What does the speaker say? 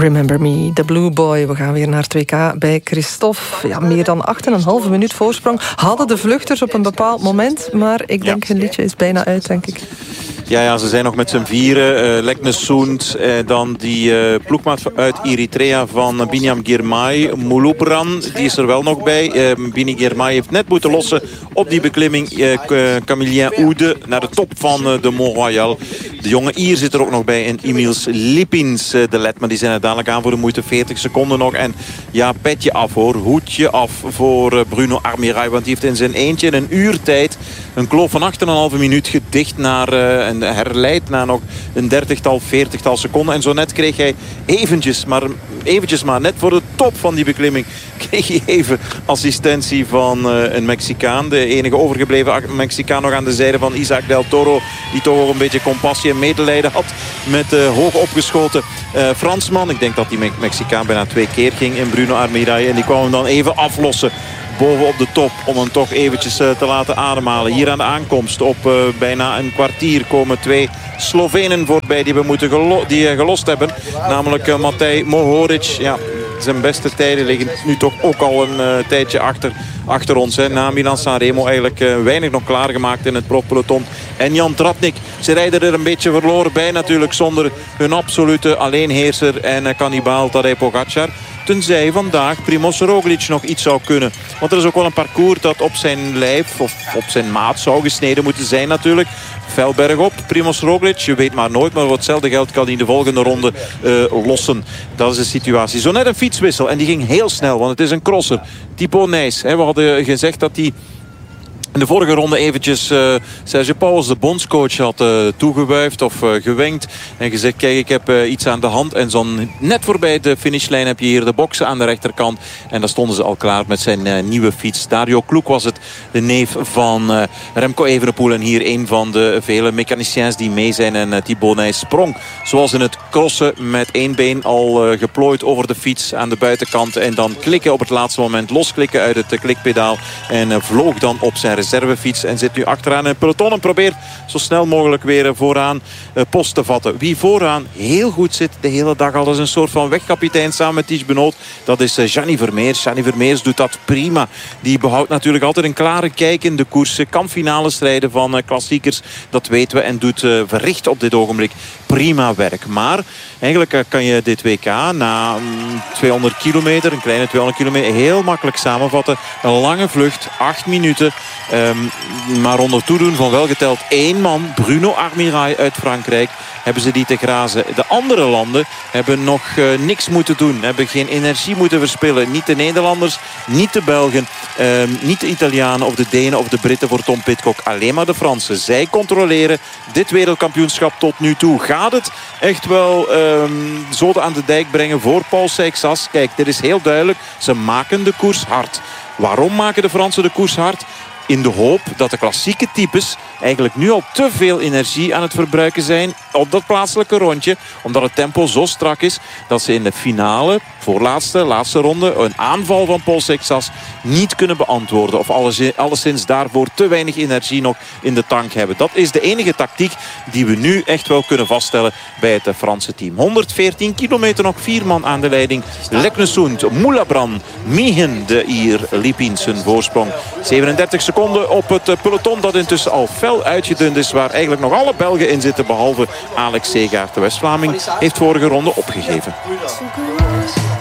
Remember Me, The Blue Boy. We gaan weer naar het WK bij Christophe. Ja, meer dan 8,5 minuut voorsprong hadden de vluchters op een bepaald moment. Maar ik denk, hun liedje is bijna uit, denk ik. Ja, ze zijn nog met z'n vieren. Leknes Soend, dan die ploegmaat uit Eritrea van Binyam Girmay. Mouloubran, die is er wel nog bij. Bini Girmay heeft net moeten lossen op die beklimming. Camillien Oude naar de top van de Mont Royal. De jonge Ier zit er ook nog bij. En Emils Lipins, de led. Maar die zijn er dadelijk aan voor de moeite. 40 seconden nog. En ja, petje af hoor. Hoedje af voor Bruno Armirail. Want die heeft in zijn eentje in een uur tijd een kloof van 8,5 minuut gedicht naar... en herleidt naar nog een 30-tal, 40-tal seconden. En zo net kreeg hij eventjes maar net voor de top van die beklimming kreeg hij even assistentie van een Mexicaan. De enige overgebleven Mexicaan nog aan de zijde van Isaac del Toro. Die toch ook een beetje compassie en medelijden had met hoog opgeschoten Fransman. Ik denk dat die Mexicaan bijna 2 keer ging in Bruno Armirail. En die kwam hem dan even aflossen boven op de top om hem toch eventjes te laten ademhalen. Hier aan de aankomst op bijna een kwartier komen 2 Slovenen voorbij die gelost hebben. Namelijk Matej Mohoric. Ja, zijn beste tijden liggen nu toch ook al een tijdje achter ons. Hè. Na Milan Sanremo eigenlijk weinig nog klaargemaakt in het profpeloton. En Jan Tratnik, ze rijden er een beetje verloren bij natuurlijk zonder hun absolute alleenheerser en kannibaal Tadej Pogacar. Tenzij vandaag Primoz Roglic nog iets zou kunnen. Want er is ook wel een parcours dat op zijn lijf of op zijn maat zou gesneden moeten zijn natuurlijk. Fel bergop, Primoz Roglic, je weet maar nooit. Maar voor hetzelfde geld kan hij in de volgende ronde lossen. Dat is de situatie. Zo net een fietswissel en die ging heel snel. Want het is een crosser. Thibaut Nys. We hadden gezegd dat hij in de vorige ronde eventjes Serge Pauwels, de bondscoach, had toegewuifd of gewenkt. En gezegd, kijk, ik heb iets aan de hand. En zo net voorbij de finishlijn heb je hier de boksen aan de rechterkant. En daar stonden ze al klaar met zijn nieuwe fiets. Dario Kloek was het, de neef van Remco Evenepoel. En hier een van de vele mechaniciens die mee zijn. En Thibaut Nys sprong, zoals in het crossen, met 1 been al geplooid over de fiets aan de buitenkant. En dan klikken op het laatste moment, losklikken uit het klikpedaal. En vloog dan op zijn reservefiets en zit nu achteraan in het peloton en probeert zo snel mogelijk weer vooraan post te vatten. Wie vooraan heel goed zit de hele dag al als een soort van wegkapitein samen met Ties Benoot, dat is Gianni Vermeers. Gianni Vermeers doet dat prima. Die behoudt natuurlijk altijd een klare kijk in de koers. Kan finale strijden van klassiekers, dat weten we, en doet verricht op dit ogenblik prima werk. Maar eigenlijk kan je dit WK na 200 kilometer, een kleine 200 kilometer, heel makkelijk samenvatten. Een lange vlucht, 8 minuten. Maar onder toedoen van welgeteld 1 man, Bruno Armirail uit Frankrijk, hebben ze die te grazen. De andere landen hebben nog niks moeten doen. Hebben geen energie moeten verspillen. Niet de Nederlanders, niet de Belgen, niet de Italianen of de Denen of de Britten voor Tom Pidcock. Alleen maar de Fransen. Zij controleren dit wereldkampioenschap tot nu toe. Gaat het echt wel zoden aan de dijk brengen voor Paul Seixas? Kijk, dit is heel duidelijk. Ze maken de koers hard. Waarom maken de Fransen de koers hard? In de hoop dat de klassieke types eigenlijk nu al te veel energie aan het verbruiken zijn op dat plaatselijke rondje. Omdat het tempo zo strak is dat ze in de finale, laatste ronde, een aanval van Paul Seixas niet kunnen beantwoorden. Of alleszins daarvoor te weinig energie nog in de tank hebben. Dat is de enige tactiek die we nu echt wel kunnen vaststellen bij het Franse team. 114 kilometer, nog 4 man aan de leiding. Leknes Soend, Mouloubran, Mihin, de Ier, Lipin zijn voorsprong. 37 seconden op het peloton dat intussen al fel uitgedund is. Waar eigenlijk nog alle Belgen in zitten behalve Alex Segaert. De West-Vlaming heeft vorige ronde opgegeven.